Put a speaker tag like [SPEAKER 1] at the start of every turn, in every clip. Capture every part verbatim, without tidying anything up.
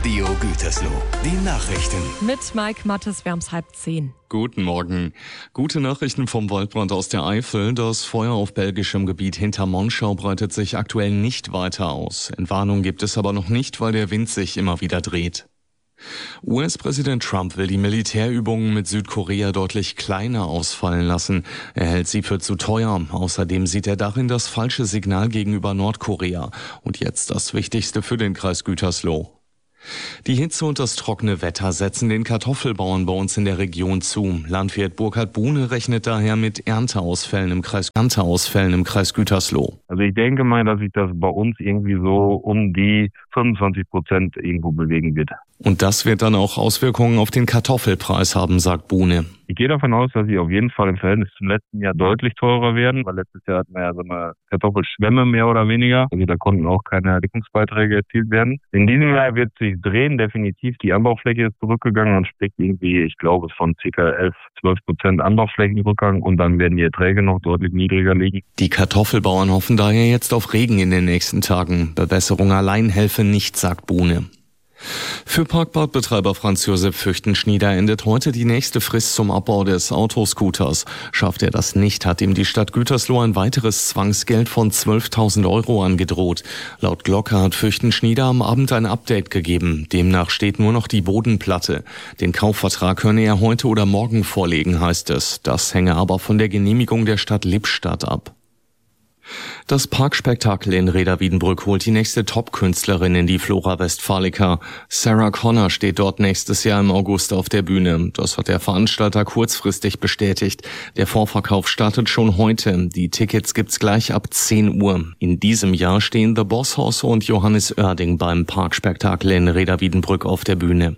[SPEAKER 1] Radio Gütersloh. Die Nachrichten.
[SPEAKER 2] Mit Mike Mattes, wir haben's halb zehn.
[SPEAKER 3] Guten Morgen. Gute Nachrichten vom Waldbrand aus der Eifel. Das Feuer auf belgischem Gebiet hinter Monschau breitet sich aktuell nicht weiter aus. Entwarnung gibt es aber noch nicht, weil der Wind sich immer wieder dreht. U S-Präsident Trump will die Militärübungen mit Südkorea deutlich kleiner ausfallen lassen. Er hält sie für zu teuer. Außerdem sieht er darin das falsche Signal gegenüber Nordkorea. Und jetzt das Wichtigste für den Kreis Gütersloh. Die Hitze und das trockene Wetter setzen den Kartoffelbauern bei uns in der Region zu. Landwirt Burkhard Buhne rechnet daher mit Ernteausfällen im Kreis, Ernteausfällen im Kreis Gütersloh.
[SPEAKER 4] Also ich denke mal, dass sich das bei uns irgendwie so um die fünfundzwanzig Prozent irgendwo bewegen wird.
[SPEAKER 3] Und das wird dann auch Auswirkungen auf den Kartoffelpreis haben, sagt Buhne.
[SPEAKER 4] Ich gehe davon aus, dass sie auf jeden Fall im Verhältnis zum letzten Jahr deutlich teurer werden, weil letztes Jahr hatten wir ja so eine Kartoffelschwemme mehr oder weniger. Also da konnten auch keine Deckungsbeiträge erzielt werden. In diesem Jahr wird sich drehen, definitiv. Die Anbaufläche ist zurückgegangen und spricht irgendwie, ich glaube, von ca. elf, zwölf Prozent Anbauflächenrückgang und dann werden die Erträge noch deutlich niedriger liegen.
[SPEAKER 3] Die Kartoffelbauern hoffen daher jetzt auf Regen in den nächsten Tagen. Bewässerung allein helfe nicht, sagt Buhne. Für Parkbadbetreiber Franz Josef Fürchtenschnieder endet heute die nächste Frist zum Abbau des Autoscooters. Schafft er das nicht, hat ihm die Stadt Gütersloh ein weiteres Zwangsgeld von zwölftausend Euro angedroht. Laut Glocke hat Fürchtenschnieder am Abend ein Update gegeben. Demnach steht nur noch die Bodenplatte. Den Kaufvertrag könne er heute oder morgen vorlegen, heißt es. Das hänge aber von der Genehmigung der Stadt Lippstadt ab. Das Parkspektakel in Reda-Wiedenbrück holt die nächste Top-Künstlerin in die Flora Westfalica. Sarah Connor steht dort nächstes Jahr im August auf der Bühne. Das hat der Veranstalter kurzfristig bestätigt. Der Vorverkauf startet schon heute. Die Tickets gibt's gleich ab zehn Uhr. In diesem Jahr stehen The Boss Hoss und Johannes Oerding beim Parkspektakel in Reda-Wiedenbrück auf der Bühne.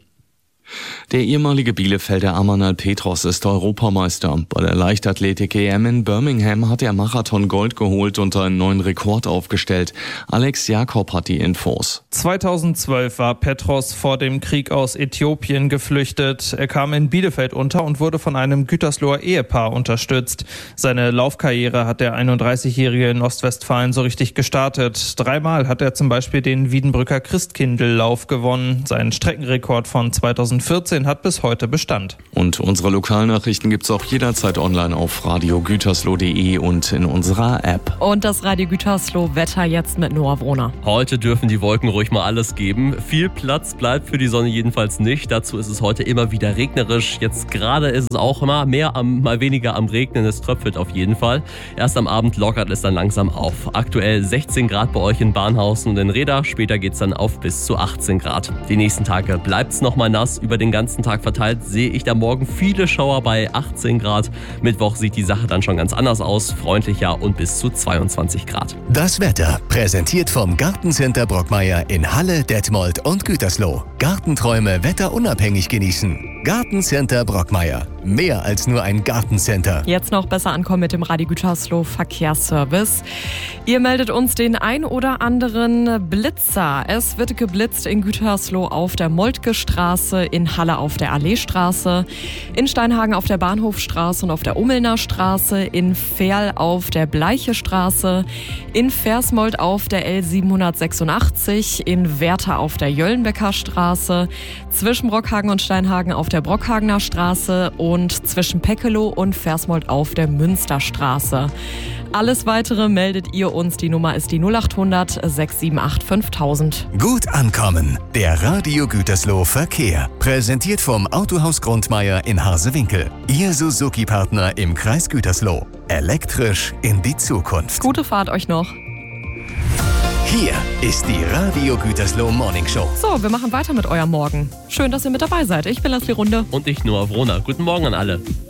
[SPEAKER 3] Der ehemalige Bielefelder Amanal Petros ist Europameister. Bei der Leichtathletik-E M in Birmingham hat er Marathon Gold geholt und einen neuen Rekord aufgestellt. Alex Jakob hat die Infos.
[SPEAKER 5] zweitausendzwölf war Petros vor dem Krieg aus Äthiopien geflüchtet. Er kam in Bielefeld unter und wurde von einem Gütersloher Ehepaar unterstützt. Seine Laufkarriere hat der einunddreißigjährige in Ostwestfalen so richtig gestartet. Dreimal hat er zum Beispiel den Wiedenbrücker Christkindl-Lauf gewonnen. Sein Streckenrekord von zweitausendvierzehn hat bis heute Bestand.
[SPEAKER 3] Und unsere Lokalnachrichten gibt's auch jederzeit online auf radio gütersloh punkt de und in unserer App.
[SPEAKER 2] Und das Radio Gütersloh Wetter jetzt mit Noah Wohner.
[SPEAKER 6] Heute dürfen die Wolken ruhig mal alles geben. Viel Platz bleibt für die Sonne jedenfalls nicht. Dazu ist es heute immer wieder regnerisch. Jetzt gerade ist es auch immer mehr, am, mal weniger am Regnen. Es tröpfelt auf jeden Fall. Erst am Abend lockert es dann langsam auf. Aktuell sechzehn Grad bei euch in Barnhausen und in Reda. Später geht's dann auf bis zu achtzehn Grad. Die nächsten Tage bleibt's nochmal nass. Über den ganzen Tag verteilt sehe ich da morgen viele Schauer bei achtzehn Grad. Mittwoch sieht die Sache dann schon ganz anders aus, freundlicher und bis zu zweiundzwanzig Grad.
[SPEAKER 1] Das Wetter präsentiert vom Gartencenter Brockmeier in Halle, Detmold und Gütersloh. Gartenträume wetterunabhängig genießen. Gartencenter Brockmeier. Mehr als nur ein Gartencenter.
[SPEAKER 2] Jetzt noch besser ankommen mit dem Radio Gütersloh Verkehrsservice. Ihr meldet uns den ein oder anderen Blitzer. Es wird geblitzt in Gütersloh auf der Moltke Straße, in Halle auf der Alleestraße, in Steinhagen auf der Bahnhofstraße und auf der Ummelner Straße, in Verl auf der Bleiche Straße, in Versmold auf der L siebenhundertsechsundachtzig, in Werther auf der Jöllenbecker Straße, zwischen Brockhagen und Steinhagen auf der Brockhagener Straße und zwischen Peckelow und Versmold auf der Münsterstraße. Alles Weitere meldet ihr uns. Die Nummer ist die null acht hundert sechs sieben acht fünftausend.
[SPEAKER 1] Gut ankommen. Der Radio Gütersloh Verkehr. Präsentiert vom Autohaus Grundmeier in Harsewinkel. Ihr Suzuki-Partner im Kreis Gütersloh. Elektrisch in die Zukunft.
[SPEAKER 2] Gute Fahrt euch noch.
[SPEAKER 1] Hier ist die Radio Gütersloh Morning Show.
[SPEAKER 2] So, wir machen weiter mit eurem Morgen. Schön, dass ihr mit dabei seid. Ich bin Leslie Runde.
[SPEAKER 6] Und ich, Noah Wohner. Guten Morgen an alle.